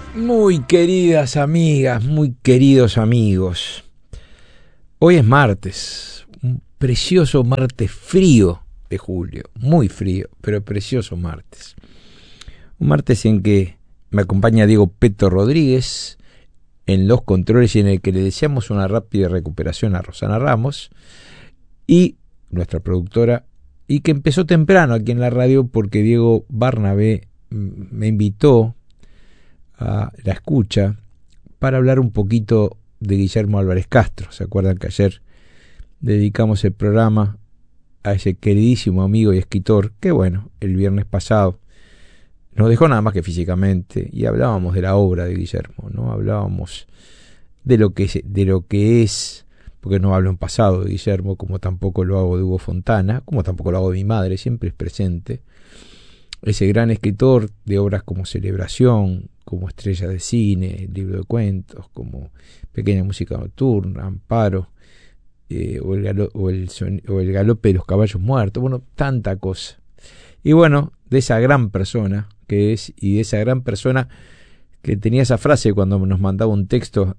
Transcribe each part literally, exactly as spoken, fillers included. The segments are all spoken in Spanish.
Muy queridas amigas, muy queridos amigos, hoy es martes, un precioso martes frío de julio, muy frío, pero precioso martes. Un martes en que me acompaña Diego Peto Rodríguez en los controles y en el que le deseamos una rápida recuperación a Rosana Ramos y nuestra productora, y que empezó temprano aquí en la radio porque Diego Barnabé me invitó a la escucha para hablar un poquito de Guillermo Álvarez Castro. ¿Se acuerdan que ayer dedicamos el programa a ese queridísimo amigo y escritor que, bueno, el viernes pasado nos dejó nada más que físicamente, y hablábamos de la obra de Guillermo, ¿no? Hablábamos de lo que es, de lo que es, porque no hablo en pasado de Guillermo, como tampoco lo hago de Hugo Fontana, como tampoco lo hago de mi madre, siempre es presente. Ese gran escritor de obras como Celebración, como Estrella de Cine, Libro de Cuentos, como Pequeña Música Nocturna, Amparo, eh, o, el galo, o, el son, o el Galope de los Caballos Muertos, bueno, tanta cosa. Y bueno, de esa gran persona que es, y de esa gran persona que tenía esa frase cuando nos mandaba un texto,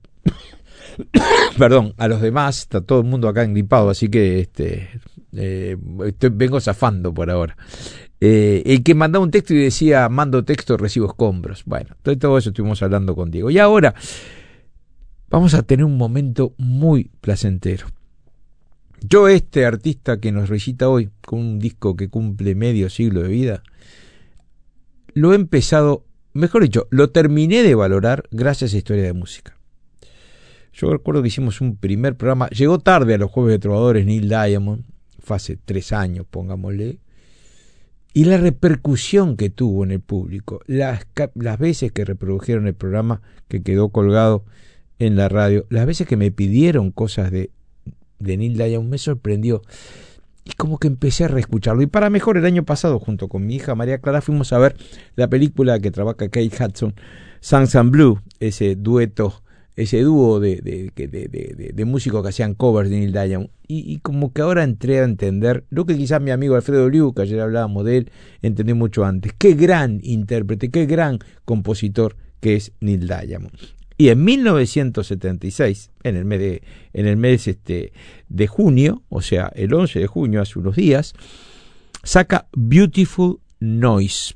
perdón, a los demás, está todo el mundo acá engripado, así que este, eh, estoy, vengo zafando por ahora. Eh, el que mandaba un texto y decía, mando texto, recibo escombros. Bueno, todo, todo eso estuvimos hablando con Diego. Y ahora vamos a tener un momento muy placentero. Yo, este artista que nos recita hoy, con un disco que cumple medio siglo de vida, lo he empezado, mejor dicho, lo terminé de valorar gracias a Historia de Música. Yo recuerdo que hicimos un primer programa, llegó tarde a los Jueves de Trovadores Neil Diamond, fue hace tres años, pongámosle, y la repercusión que tuvo en el público, las, las veces que reprodujeron el programa que quedó colgado en la radio, las veces que me pidieron cosas de, de Neil Diamond, me sorprendió. Y como que empecé a reescucharlo. Y para mejor, el año pasado, junto con mi hija María Clara, fuimos a ver la película que trabaja Kate Hudson, Songs and Blue, ese dueto, ese dúo de, de, de, de, de, de músicos que hacían covers de Neil Diamond. Y, y como que ahora entré a entender lo que quizás mi amigo Alfredo Liu, que ayer hablábamos de él, entendió mucho antes. Qué gran intérprete, qué gran compositor que es Neil Diamond. Y en mil novecientos setenta y seis, en el mes de, en el mes este, de junio, o sea, el once de junio, hace unos días, saca Beautiful Noise,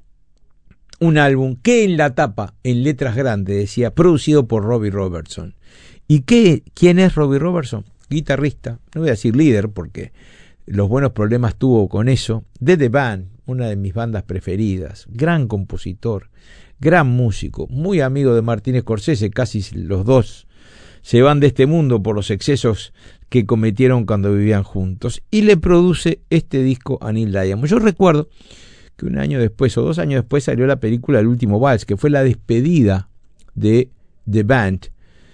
un álbum que en la tapa, en letras grandes, decía, producido por Robbie Robertson. ¿Y qué, quién es Robbie Robertson? Guitarrista, no voy a decir líder, porque los buenos problemas tuvo con eso, de The Band, una de mis bandas preferidas, gran compositor, gran músico, muy amigo de Martin Scorsese, casi los dos se van de este mundo por los excesos que cometieron cuando vivían juntos, y le produce este disco a Neil Diamond. Yo recuerdo que un año después o dos años después salió la película El Último Vals, que fue la despedida de The Band,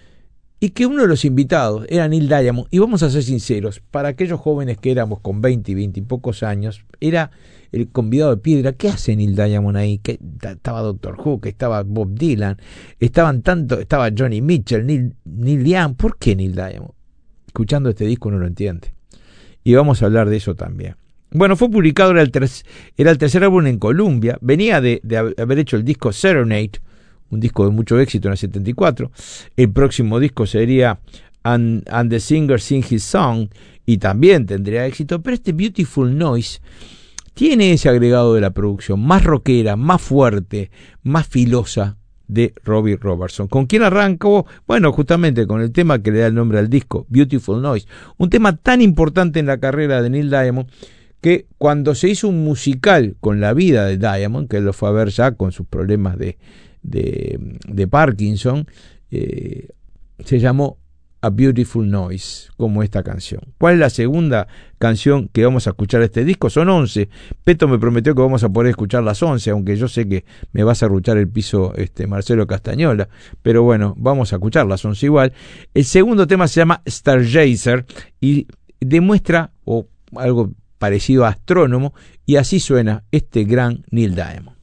y que uno de los invitados era Neil Diamond. Y vamos a ser sinceros, para aquellos jóvenes que éramos con veinte y veinte y pocos años, era el convidado de piedra. ¿Qué hace Neil Diamond ahí? Que estaba Doctor Who, que estaba Bob Dylan, estaban tanto, estaba Johnny Mitchell, Neil, Neil Young. ¿Por qué Neil Diamond? Escuchando este disco uno lo entiende. Y vamos a hablar de eso también. Bueno, fue publicado, era el, ter- era el tercer álbum en Columbia, venía de, de haber hecho el disco Serenade, un disco de mucho éxito en el setenta y cuatro, el próximo disco sería And, And the Singer Sing His Song, y también tendría éxito, pero este Beautiful Noise tiene ese agregado de la producción, más rockera, más fuerte, más filosa de Robbie Robertson. ¿Con quién arrancó? Bueno, justamente con el tema que le da el nombre al disco, Beautiful Noise, un tema tan importante en la carrera de Neil Diamond, que cuando se hizo un musical con la vida de Diamond, que él lo fue a ver ya con sus problemas de, de, de Parkinson, eh, se llamó A Beautiful Noise, como esta canción. ¿Cuál es la segunda canción que vamos a escuchar de este disco? Son once. Peto me prometió que vamos a poder escuchar las once, aunque yo sé que me va a serruchar el piso este Marcelo Castañola, pero bueno, vamos a escuchar las once igual. El segundo tema se llama Stargazer y demuestra o algo parecido a Astrónomo, y así suena este gran Neil Diamond.